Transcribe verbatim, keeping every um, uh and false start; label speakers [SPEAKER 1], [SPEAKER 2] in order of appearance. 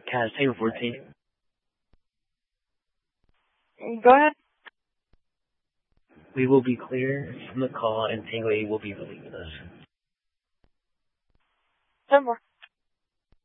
[SPEAKER 1] Kaz, Tango fourteen.
[SPEAKER 2] Go ahead.
[SPEAKER 1] We will be clear from the call and Tango eight will be relieving us.
[SPEAKER 2] ten more.